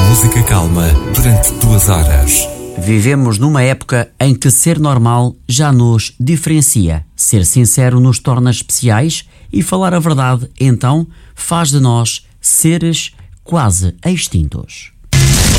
música calma durante 2 horas. Vivemos numa época em que ser normal já nos diferencia. Ser sincero nos torna especiais e falar a verdade, então, faz de nós seres quase extintos.